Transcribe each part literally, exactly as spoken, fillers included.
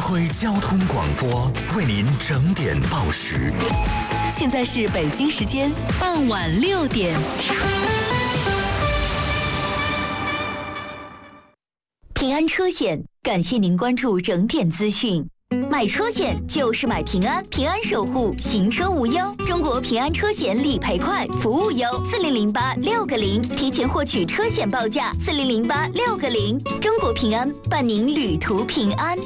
徽交通广播为您整点报时。 现在是北京时间傍晚六点。平安车险，感谢您关注整点资讯。买车险就是买平安，平安守护行车无忧。中国平安车险理赔快，服务优，四零零八六个零，提前获取车险报价，四零零八六个零。中国平安伴您旅途平安。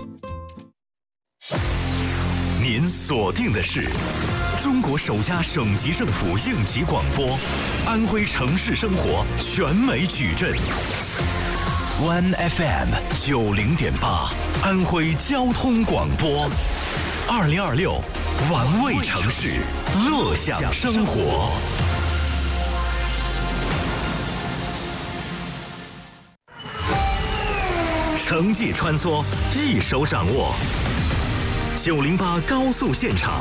您锁定的是中国首家省级政府应急广播，安徽城市生活全美矩阵。One F M 九零点八，安徽交通广播，二零二六，玩味城市，乐享生活。城际穿梭，一手掌握。九零八高速现场。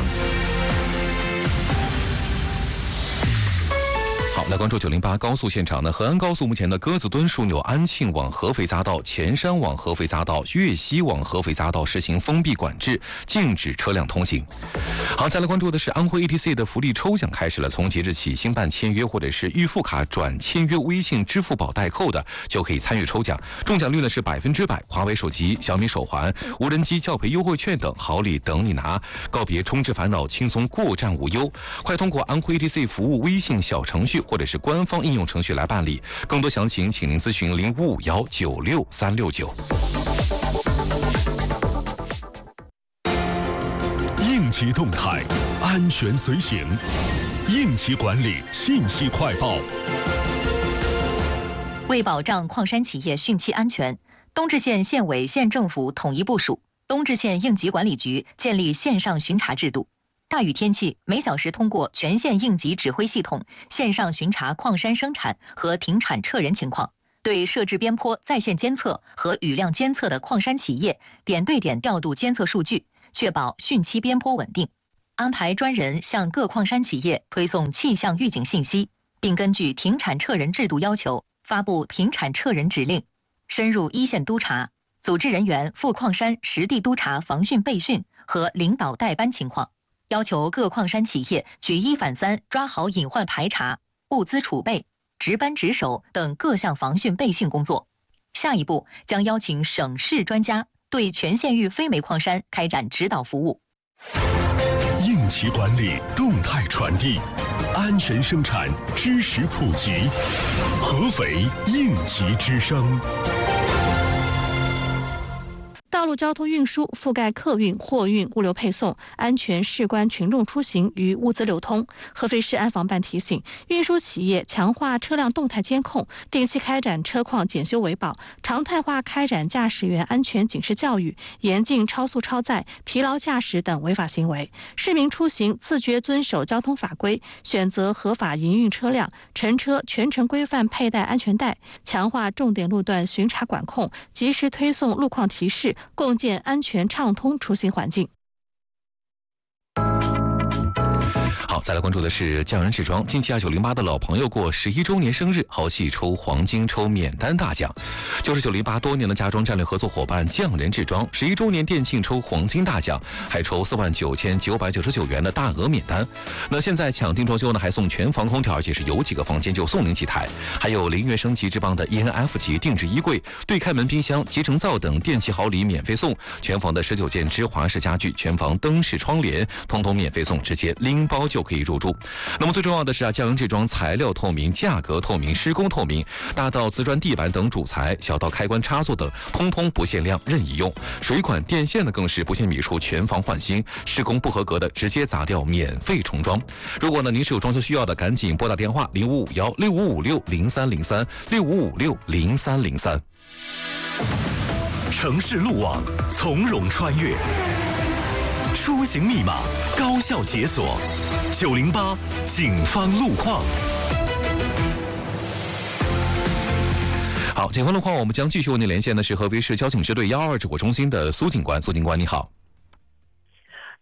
好，来关注九零八高速现场呢。河安高速目前的鸽子墩枢纽安庆往合肥匝道、前山往合肥匝道、粤西往合肥匝道实行封闭管制，禁止车辆通行。好，再来关注的是安徽 A T C 的福利抽奖开始了，从即日起，新办签约或者是预付卡转签约微信、支付宝代扣的就可以参与抽奖，中奖率呢是百分之百，华为手机、小米手环、无人机教培优惠券等好礼等你拿，告别充值烦恼，轻松过站无忧。快通过安徽 A T C 服务微信小程序或者是官方应用程序来办理，更多详情请您咨询零五五幺九六三六九。 应急动态，安全随行，应急管理信息快报。 为保障矿山企业汛期安全，东至县县委县政府统一部署，东至县应急管理局建立线上巡查制度。大雨天气，每小时通过全县应急指挥系统线上巡查矿山生产和停产撤人情况，对设置边坡在线监测和雨量监测的矿山企业点对点调度监测数据，确保汛期边坡稳定。安排专人向各矿山企业推送气象预警信息，并根据停产撤人制度要求发布停产撤人指令，深入一线督查，组织人员赴矿山实地督查防汛备汛和领导带班情况。要求各矿山企业举一反三，抓好隐患排查、物资储备、值班值守等各项防汛备汛工作。下一步将邀请省市专家对全县域非煤矿山开展指导服务。 应急管理动态传递，安全生产知识普及，合肥应急之声。 道路交通运输覆盖客运、货运、物流配送，安全事关群众出行与物资流通。合肥市安防办提醒，运输企业强化车辆动态监控，定期开展车况检修维保，常态化开展驾驶员安全警示教育，严禁超速超载、疲劳驾驶等违法行为。市民出行自觉遵守交通法规，选择合法营运车辆，乘车全程规范佩戴安全带，强化重点路段巡查管控，及时推送路况提示，共建安全畅通出行环境。 好，再来关注的是匠人制装。近期啊，九零八的老朋友过十一周年生日，豪气抽黄金抽免单大奖，就是九零八多年的家装战略合作伙伴匠人制装十一周年店庆抽黄金大奖，还抽四万九千九百九十九元的大额免单。那现在抢定装修呢，还送全房空调，而且是有几个房间就送您几台，还有零元升级之邦的 E N F 级定制衣柜、对开门冰箱、集成灶等电器好礼免费送，全房的十九件芝华士家具、全房灯饰窗帘，通通免费送，直接拎包就可以入住。那么最重要的是啊，匠人制装材料透明、价格透明、施工透明，大到瓷砖地板等主材，小到开关插座等，通通不限量任意用。水管电线呢更是不限米数，全房换新，施工不合格的直接砸掉，免费重装。如果呢您是有装修需要的，赶紧拨打电话零五五幺六五五六零三零三六五五六零三零三。 城市路网从容穿越，出行密码高效解锁。九零八警方路况。 好，警方路况，我们将继续为您连线的是合肥市交警支队幺二指挥中心的苏警官。苏警官，你好。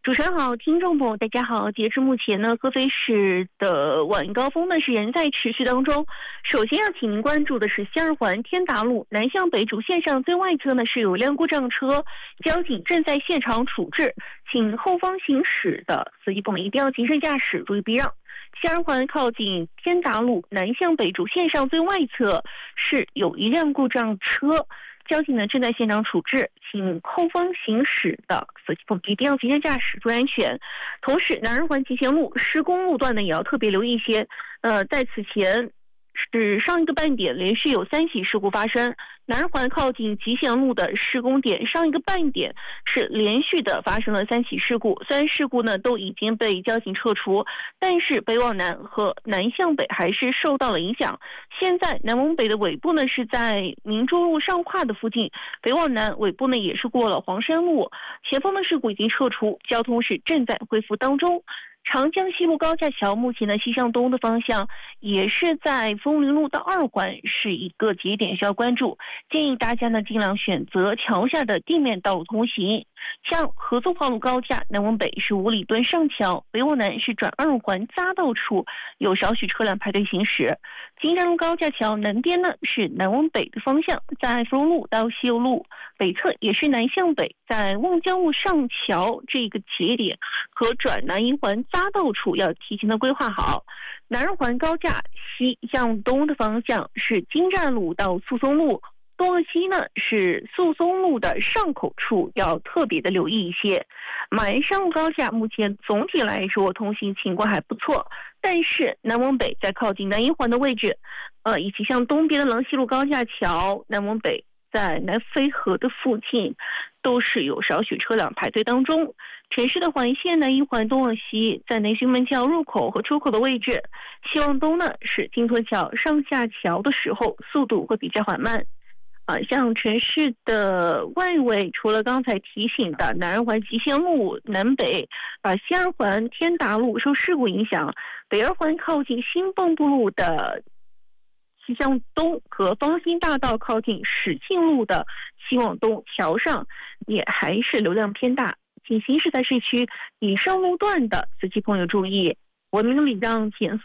主持人好，听众朋友大家好。截至目前呢，合肥市的晚高峰呢是仍在持续当中。首先要请您关注的是西二环天达路南向北主线上最外侧呢是有辆故障车，交警正在现场处置，请后方行驶的司机朋友一定要谨慎驾驶，注意避让。西二环靠近天达路南向北主线上最外侧是有一辆故障车，交警呢正在现场处置，请后方行驶的司机朋友一定要谨慎驾驶，注意安全。同时，南二环集贤路施工路段呢也要特别留意一些。呃，在此前是上一个半点连续有三起事故发生，南二环靠近集贤路的施工点上一个半点是连续的发生了三起事故，虽然事故呢都已经被交警撤除，但是北往南和南向北还是受到了影响。现在南往北的尾部呢是在明珠路上跨的附近，北往南尾部呢也是过了黄山路，前方的事故已经撤除，交通是正在恢复当中。长江西路高架桥目前的西向东的方向也是在枫林路到二环是一个节点需要关注，建议大家呢尽量选择桥下的地面道路通行。像合作跑路高架南往北是五里墩上桥，北往南是转二环匝道处有少许车辆排队行驶。金站路高架桥南边呢是南往北的方向，在芙蓉路到西右路北侧也是南向北，在望江路上桥这个节点和转南一环匝道处要提前的规划好。南二环高架西向东的方向是金站路到宿松路，东和西呢是宿松路的上口处要特别的留意一些。马鞍山路高架目前总体来说通行情况还不错，但是南往北在靠近南一环的位置，呃，以及向东边的郎西路高架桥南往北在南飞河的附近都是有少许车辆排队当中。城市的环线南一环东往西在内峪门桥入口和出口的位置，西往东呢是金沱桥上下桥的时候速度会比较缓慢。啊，像城市的外围，除了刚才提醒的南二环集贤路南北，啊，西二环天达路受事故影响，北二环靠近新蚌埠路的西向东和方兴大道靠近史庆路的西往东桥上也还是流量偏大，请行驶在市区以上路段的司机朋友注意，文明礼让减速。